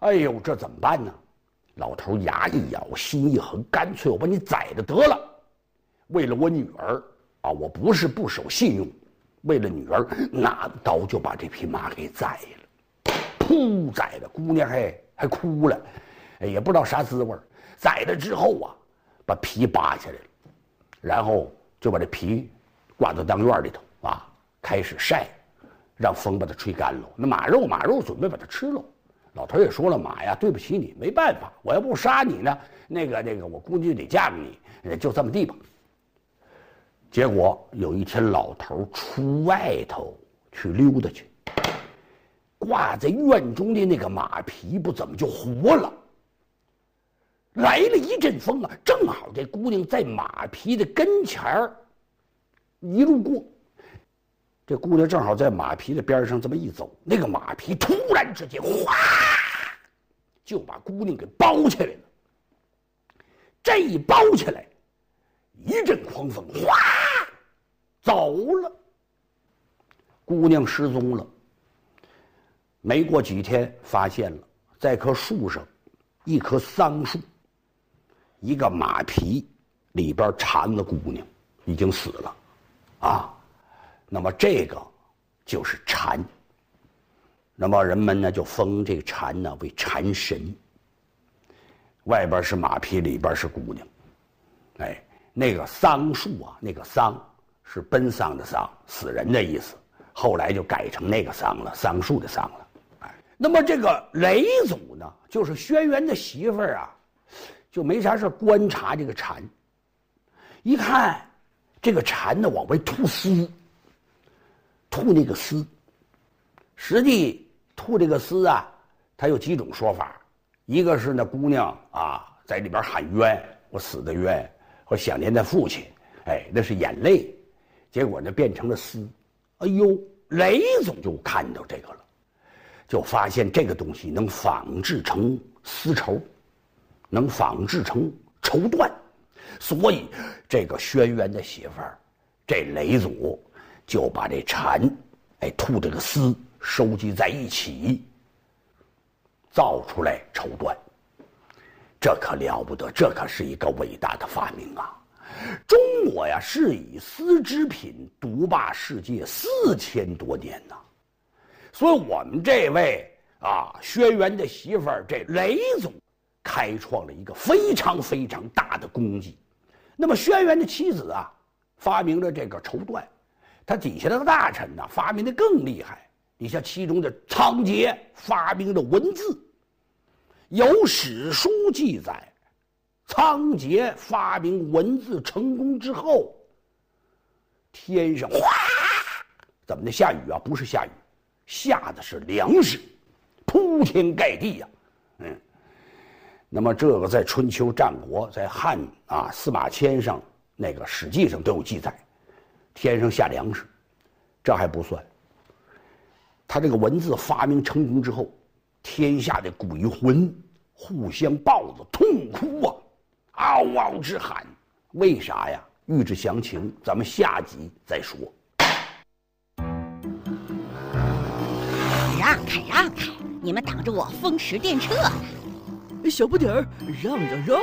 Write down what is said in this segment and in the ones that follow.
哎呦，这怎么办呢？老头牙一咬，心一横，干脆我把你宰了得了。为了我女儿啊，我不是不守信用，为了女儿，拿刀就把这匹马给宰了。噗，宰了，姑娘还哭了，也不知道啥滋味。宰了之后啊，把皮扒下来了，然后就把这皮挂到当院里头啊，开始晒，让风把它吹干了。那马肉准备把它吃了。老头也说了，马呀，对不起你，没办法，我要不杀你呢，那个，我估计就得嫁给你，就这么地吧。结果有一天，老头出外头去溜达去，挂在院中的那个马皮不怎么就活了。来了一阵风啊，正好这姑娘在马皮的跟前儿一路过，这姑娘正好在马皮的边上这么一走，那个马皮突然之间哗，就把姑娘给包起来了。这一包起来，一阵狂风，哗，走了。姑娘失踪了。没过几天，发现了在棵树上，一棵桑树，一个马皮里边缠了姑娘，已经死了，啊，那么这个就是蝉。那么人们呢就封这个蝉呢为蝉神。外边是马皮，里边是姑娘。哎，那个桑树啊，那个桑是奔丧的丧，死人的意思，后来就改成那个桑了，桑树的桑了。哎，那么这个雷祖呢，就是轩辕的媳妇儿啊，就没啥事观察这个蝉，一看这个蝉呢往外吐丝，吐那个丝。实际吐这个丝啊，它有几种说法，一个是那姑娘啊在里边喊冤，我死的冤，我想念的父亲，哎，那是眼泪，结果呢变成了丝。哎呦，雷总就看到这个了，就发现这个东西能仿制成丝绸，能仿制成绸缎，所以这个轩辕的媳妇儿，这雷祖就把这蝉，哎，吐这个丝收集在一起，造出来绸缎。这可了不得，这可是一个伟大的发明啊！中国呀是以丝织品独霸世界4000多年呐，所以我们这位啊轩辕的媳妇儿这雷祖开创了一个非常非常大的功绩。那么轩辕的妻子啊发明了这个绸缎，他底下的大臣呢发明的更厉害。你像其中的仓颉发明了文字，有史书记载，仓颉发明文字成功之后，天上哗，怎么的下雨啊？不是下雨，下的是粮食，铺天盖地呀。那么这个在春秋战国，在汉啊司马迁上那个史记上都有记载，天上下粮食。这还不算，他这个文字发明成功之后，天下的鬼魂互相抱着痛哭啊，嗷嗷直喊。为啥呀？欲知详情，咱们下集再说。 让开让开，你们挡着我风驰电掣呢！ 小不点儿，让！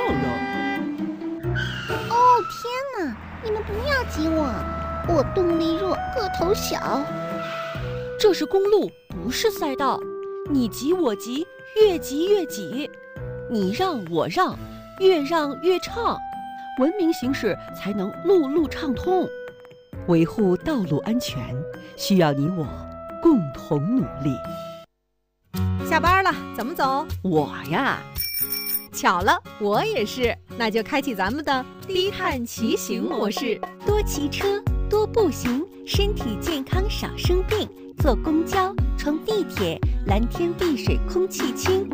哦天哪，你们不要挤我，我动力弱，个头小。 这是公路，不是赛道，你挤我挤，越挤越挤，你让我让，越让越畅，文明行驶才能路路畅通。维护道路安全，需要你我共同努力。 下班了，怎么走？ 我呀， 巧了，我也是，那就开启咱们的低碳骑行模式， 多骑车，多步行，身体健康少生病。坐公交，乘地铁，蓝天碧水空气清。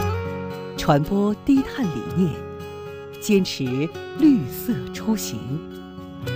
传播低碳理念，坚持绿色出行。